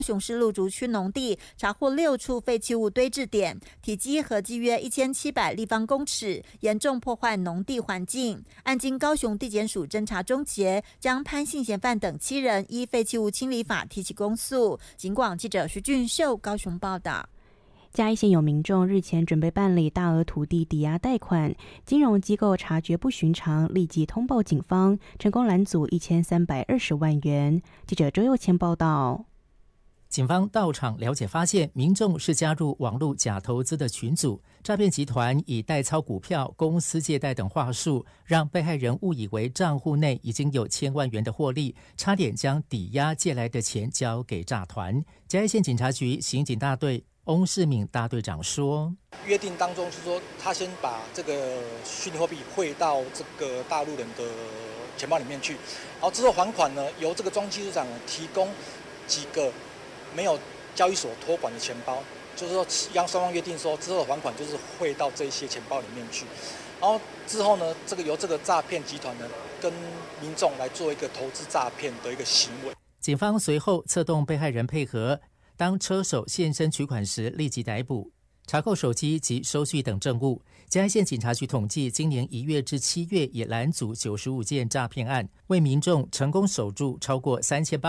高雄市鹿竹区农地查获6处废弃物堆置点，体积合计约1700立方公尺，严重破坏农地环境。案经高雄地检署侦查终结，将潘姓嫌犯等7人依废弃物清理法提起公诉。警广记者徐俊秀高雄报道。 嘉义县有民众日前准备办理大额土地抵押贷款，金融机构察觉不寻常，立即通报警方，成功拦阻1320万元。记者周佑谦报道。 警方到场了解发现，民众是加入网络假投资的群组，诈骗集团以代操股票、公司借贷等话术，让被害人误以为账户内已经有1000万元的获利，差点将抵押借来的钱交给诈团。嘉义县警察局刑警大队翁世敏大队长说， 约定当中是说，他先把这个虚拟货币汇到这个大陆人的钱包里面去，然后之后还款呢，由这个庄技术长提供几个没有交易所托管的钱包，就是说让双方约定说，之后的还款就是汇到这些钱包里面去，然后之后呢，由这个诈骗集团呢跟民众来做一个投资诈骗的一个行为。 警方随后策动被害人配合，当车手现身取款时立即逮捕，查扣手机及收据等证物。嘉义县警察局统计，今年1月至7月也拦阻95件诈骗案，为民众成功守住超过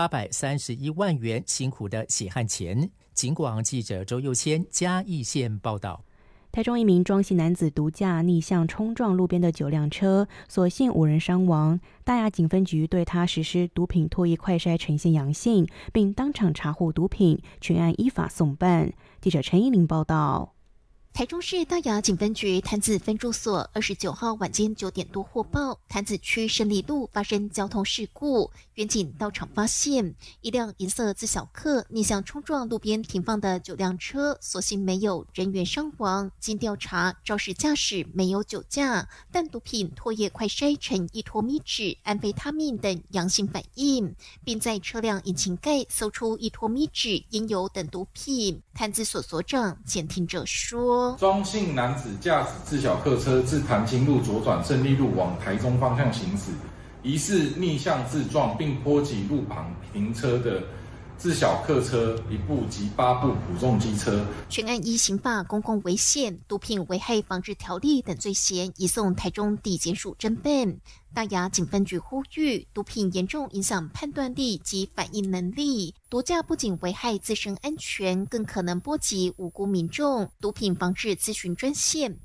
3831万元辛苦的血汗钱。警广记者周佑谦嘉义县报道。 台中一名庄姓男子毒驾逆向冲撞路边的9辆车，所幸5人伤亡。大雅警分局对他实施毒品唾液快筛呈现阳性，并当场查获毒品，全案依法送办。记者陈依玲报道。 台中市大雅警分局潭子分驻所29号晚间9点多获报，潭子区胜利路发生交通事故，员警到场发现一辆银色自小客逆向冲撞路边停放的9辆车，所幸没有人员伤亡。经调查，肇事驾驶没有酒驾，但毒品唾液快筛呈依托咪酯、安非他命等阳性反应，并在车辆引擎盖搜出依托咪酯、烟油等毒品。潭子所所长简听者说， 庄姓男子驾驶自小客车自潭清路左转胜利路往台中方向行驶，疑似逆向自撞并波及路旁停车的自小客车1部及8部普重机车。 全案依刑法公共危险、毒品危害防治条例等罪嫌，移送台中地检署侦办。大雅警分局呼吁，毒品严重影响判断力及反应能力，毒驾不仅危害自身安全，更可能波及无辜民众。毒品防治咨询专线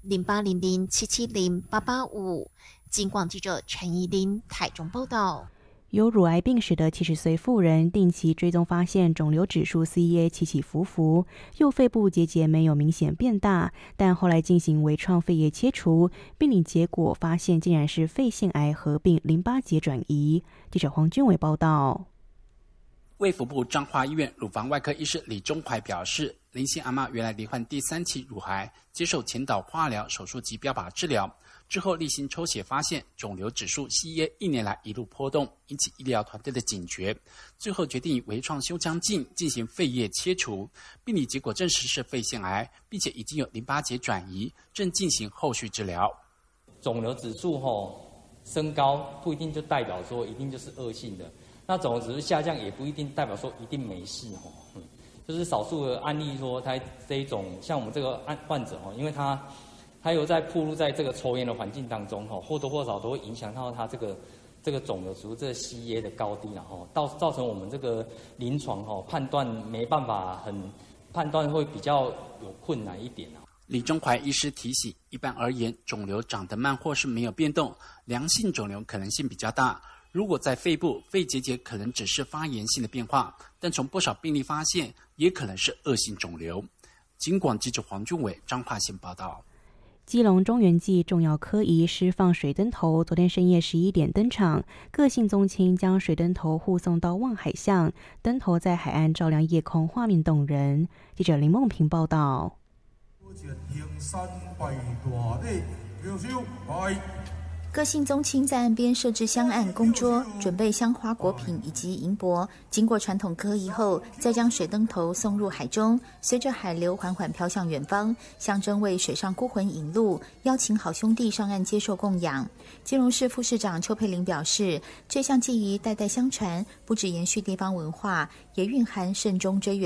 0800770885。警广记者陈怡琳台中报道。 有乳癌病史的70岁妇人，定期追踪发现肿瘤指数 CEA 起起伏伏，右肺部结节没有明显变大，但后来进行微创肺叶切除，病理结果发现竟然是肺腺癌合并淋巴结转移。记者黄俊伟报道。 卫福部彰化医院乳房外科医师李中怀表示，林姓阿嬷原来罹患第3期乳癌，接受前导化疗、手术及标靶治疗。之后例行抽血发现肿瘤指数 CEA 1年来一路波动，引起医疗团队的警觉，最后决定以微创胸腔镜进行肺叶切除，病理结果证实是肺腺癌，并且已经有淋巴结转移，正进行后续治疗。 肿瘤指数升高不一定就代表说一定就是恶性的，那肿瘤指数下降也不一定代表说一定没事就是少数的案例说他这一种像我们这个患者因为他有在暴露在这个抽烟的环境当中或多或少都会影响到他这个肿瘤指数这个 CEA 的高低造成我们这个临床判断没办法判断会比较有困难一点李中怀医师提醒，一般而言，肿瘤长得慢或是没有变动，良性肿瘤可能性比较大。如果在肺部，肺结节可能只是发炎性的变化，但从不少病例发现，也可能是恶性肿瘤。警广记者黄俊伟彰化县报道。 基隆中元祭重要科仪释放水灯头，昨天深夜11点登场，各姓宗亲将水灯头护送到望海巷，灯头在海岸照亮夜空，画面动人。记者林梦平报道。 各姓宗亲在岸边设置香案供桌，准备香花果品以及银箔。经过传统科仪后，再将水灯头送入海中，随着海流缓缓飘向远方，象征为水上孤魂引路，邀请好兄弟上岸接受供养。基隆市副市长邱佩玲表示，这项祭仪代代相传，不只延续地方文化，也蕴含慎终追远